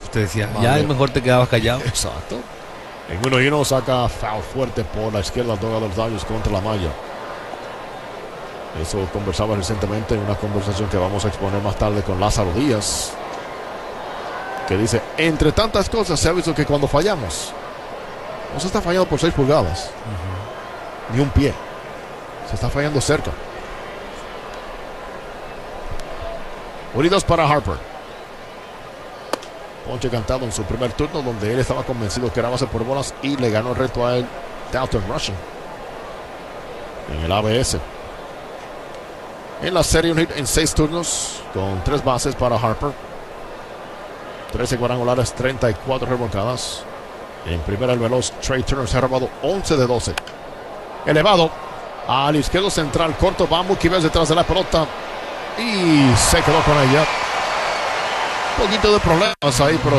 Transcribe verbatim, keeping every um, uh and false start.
Usted decía, Vale. ya es mejor te quedabas callado. Exacto. En uno y uno saca foul fuerte por la izquierda, toca los Dodgers contra la malla. Eso conversaba recientemente en una conversación que vamos a exponer más tarde con Lázaro Díaz, que dice, entre tantas cosas se ha visto que cuando fallamos, no se está fallando por seis pulgadas, uh-huh. ni un pie, se está fallando cerca. Unidos para Harper. Ponche cantado en su primer turno, donde él estaba convencido que era base por bolas y le ganó el reto a él Dalton Rushing en el A B S. En la serie un hit en seis turnos con tres bases para Harper, trece cuadrangulares, treinta y cuatro remolcadas. En primera el veloz Trey Turner se ha robado once de doce. Elevado al izquierdo central, corto, va Mookie Betts detrás de la pelota y se quedó con ella. Un poquito de problemas ahí, pero